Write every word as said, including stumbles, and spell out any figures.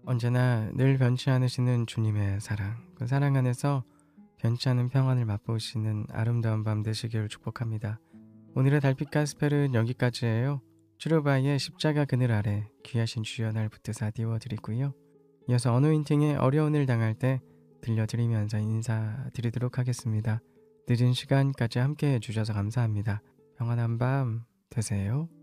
언제나 늘 변치 않으시는 주님의 사랑, 그 사랑 안에서 변치 않은 평안을 맛보시는 아름다운 밤 되시기를 축복합니다. 오늘의 달빛 가스펠은 여기까지예요. 주르바의 십자가 그늘 아래 귀하신 주여 날 붙드사 띄워드리고요. 이어서 어노인팅의 어려운 일 당할 때 들려드리면서 인사드리도록 하겠습니다. 늦은 시간까지 함께 해주셔서 감사합니다. 평안한 밤 되세요.